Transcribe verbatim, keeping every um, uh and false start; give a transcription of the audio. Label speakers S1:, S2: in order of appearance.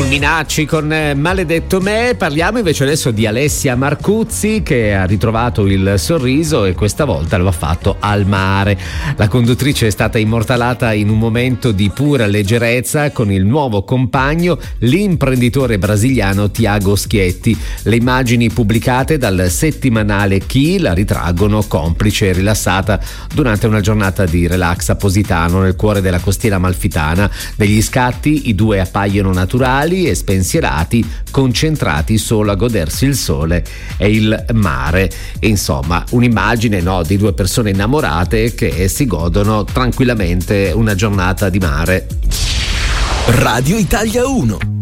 S1: Fulminacci con Maledetto me. Parliamo invece adesso di Alessia Marcuzzi, che ha ritrovato il sorriso e questa volta lo ha fatto al mare. La conduttrice è stata immortalata in un momento di pura leggerezza con il nuovo compagno, l'imprenditore brasiliano Tiago Schietti. Le immagini pubblicate dal settimanale Chi la ritraggono complice e rilassata durante una giornata di relax a Positano, nel cuore della costiera amalfitana. Negli scatti i due appaiono naturali e spensierati, concentrati solo a godersi il sole e il mare. E insomma, un'immagine, no, di due persone innamorate che si godono tranquillamente una giornata di mare.
S2: Radio Italia uno.